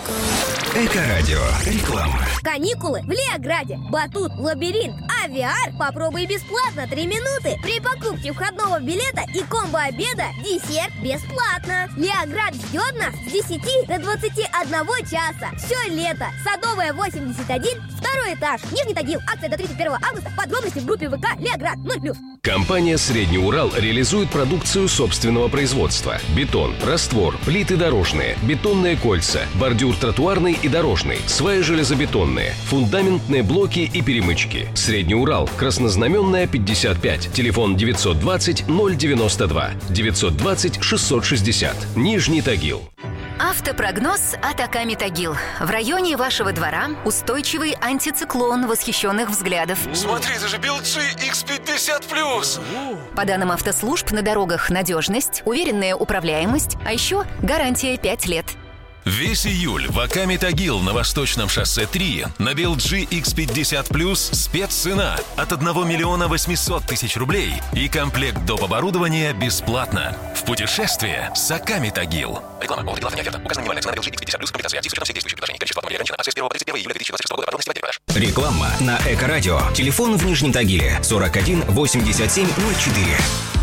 Эко-радио. Реклама. Каникулы в Леограде. Батут, лабиринт, а VR попробуй бесплатно 3 минуты. При покупке входного билета и комбо-обеда десерт бесплатно. Леоград ждет нас с 10 до 21 часа. Все лето. Садовая 81, второй этаж. Нижний Тагил. Акция до 31 августа. Подробности в группе ВК Леоград 0+. Компания «Средний Урал» реализует продукцию собственного производства. Бетон, раствор, плиты дорожные, бетонные кольца, бордюр тротуарный и дорожный, сваи железобетонные, фундаментные блоки и перемычки. «Средний Урал», Краснознаменная, 55, телефон 920 092, 920 660, Нижний Тагил. Автопрогноз от Аками Тагил. В районе вашего двора устойчивый антициклон восхищенных взглядов. Смотри, это же BLG X50+. По данным автослужб, на дорогах надежность, уверенная управляемость, а еще гарантия 5 лет. Весь июль в Аками Тагил на Восточном шоссе 3 на BLG X50+, спеццена от 1 миллиона 800 тысяч рублей и комплект доп. Оборудования бесплатно. В путешествие с Аками Тагил. Реклама. Повод рекламная оферта. Указана минимальная цена на BLG X50+. Комплектация актив с учетом всех действующих предложений. Количество автомобилей ограничено. Акция с 1 по 31 июля 2026 года. Подробности в отделе продаж. Реклама на Эко-радио. Телефон в Нижнем Тагиле 41 87 04.